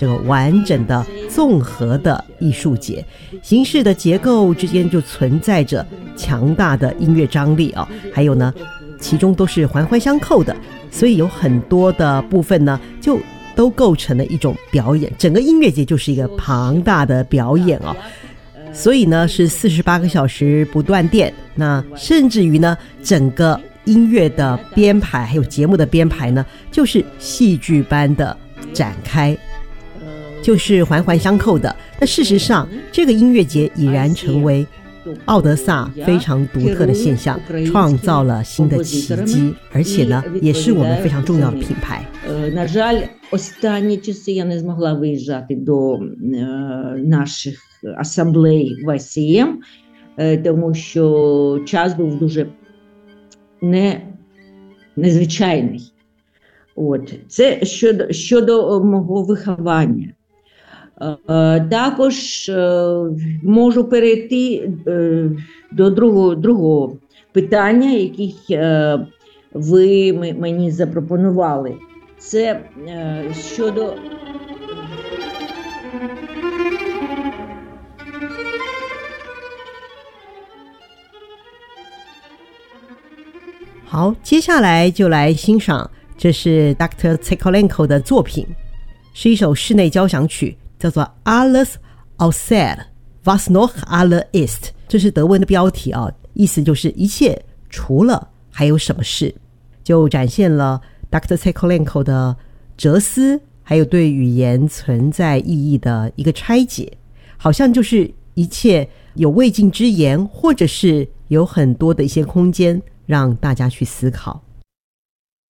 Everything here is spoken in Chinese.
这个完整的综合的艺术节，形式的结构之间就存在着强大的音乐张力啊，还有呢其中都是环环相扣的，所以有很多的部分呢就都构成了一种表演，整个音乐节就是一个庞大的表演哦。所以呢是48个小时不断电，那甚至于呢整个音乐的编排还有节目的编排呢就是戏剧般的展开，就是环环相扣的。那事实上这个音乐节已然成为奥德萨非常独特的现象，创造了新的奇迹，而且呢也是我们非常重要的品牌。 На жаль, останні часи я не змогла виїжджати до наших асамблей в ICM, тому що час був дуже незвичайний. От. Це щодо мого виховання. Також можу перейти до другого питання, яких ви мені запропонували. Це щодо 好，接下来就来欣赏，这是 Dr. Tsekolenko 的作品，是一首室内交响曲，叫做 Alles außer was noch alles ist， 这是德文的标题啊，意思就是一切除了还有什么事，就展现了 Dr. Tsekolenko 的哲思，还有对语言存在意义的一个拆解，好像就是一切有未尽之言，或者是有很多的一些空间让大家去思考。